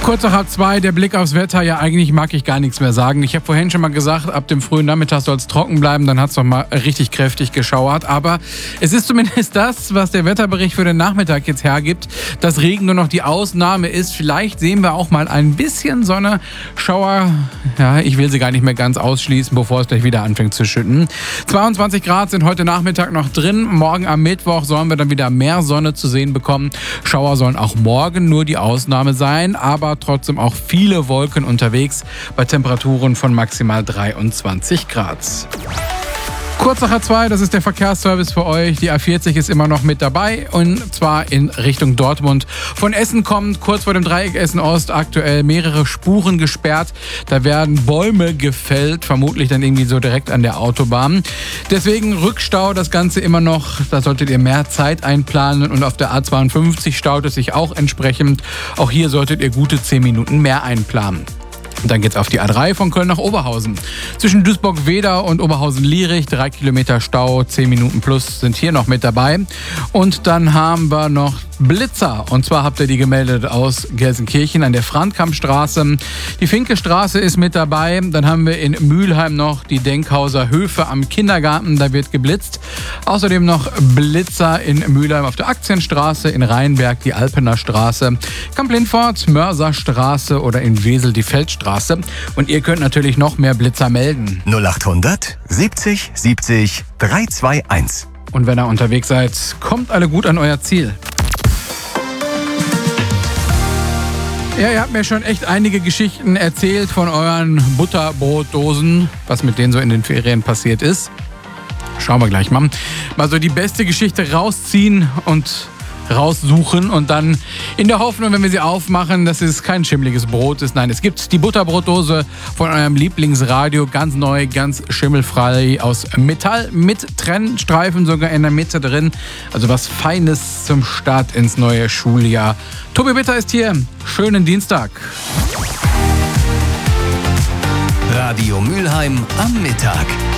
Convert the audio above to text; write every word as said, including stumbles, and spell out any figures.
Kurz nach halb zwei, der Blick aufs Wetter. Ja, eigentlich mag ich gar nichts mehr sagen. Ich habe vorhin schon mal gesagt, ab dem frühen Nachmittag soll es trocken bleiben. Dann hat es noch mal richtig kräftig geschauert. Aber es ist zumindest das, was der Wetterbericht für den Nachmittag jetzt hergibt, dass Regen nur noch die Ausnahme ist. Vielleicht sehen wir auch mal ein bisschen Sonne. Schauer, ja, ich will sie gar nicht mehr ganz ausschließen, bevor es gleich wieder anfängt zu schütten. zweiundzwanzig Grad sind heute Nachmittag noch drin. Morgen am Mittwoch sollen wir dann wieder mehr Sonne zu sehen bekommen. Schauer sollen auch morgen nur die Ausnahme sein. Aber trotzdem auch viele Wolken unterwegs bei Temperaturen von maximal dreiundzwanzig Grad. Kurz nach halb zwei, das ist der Verkehrsservice für euch. Die A vierzig ist immer noch mit dabei und zwar in Richtung Dortmund. Von Essen kommt kurz vor dem Dreieck Essen-Ost aktuell mehrere Spuren gesperrt. Da werden Bäume gefällt, vermutlich dann irgendwie so direkt an der Autobahn. Deswegen Rückstau, das Ganze immer noch. Da solltet ihr mehr Zeit einplanen und auf der A zweiundfünfzig staut es sich auch entsprechend. Auch hier solltet ihr gute zehn Minuten mehr einplanen. Und dann geht's auf die A drei von Köln nach Oberhausen. Zwischen Duisburg-Wedau und Oberhausen-Lierich, drei Kilometer Stau, zehn Minuten plus sind hier noch mit dabei. Und dann haben wir noch Blitzer. Und zwar habt ihr die gemeldet aus Gelsenkirchen an der Frankamp-Straße. Die Finke-Straße ist mit dabei. Dann haben wir in Mülheim noch die Denkhauser Höfe am Kindergarten. Da wird geblitzt. Außerdem noch Blitzer in Mülheim auf der Aktienstraße, in Rheinberg die Alpener Straße, Kamp-Lindfort, Mörserstraße oder in Wesel die Feldstraße. Und ihr könnt natürlich noch mehr Blitzer melden. null achthundert siebzig siebzig dreihundertzweiundundzwanzig. Und wenn ihr unterwegs seid, kommt alle gut an euer Ziel. Ja, ihr habt mir schon echt einige Geschichten erzählt von euren Butterbrotdosen, was mit denen so in den Ferien passiert ist. Schauen wir gleich mal. Mal so die beste Geschichte rausziehen und raussuchen und dann in der Hoffnung, wenn wir sie aufmachen, dass es kein schimmeliges Brot ist. Nein, es gibt die Butterbrotdose von eurem Lieblingsradio, ganz neu, ganz schimmelfrei aus Metall, mit Trennstreifen sogar in der Mitte drin. Also was Feines zum Start ins neue Schuljahr. Tobi Bitter ist hier. Schönen Dienstag. Radio Mülheim am Mittag.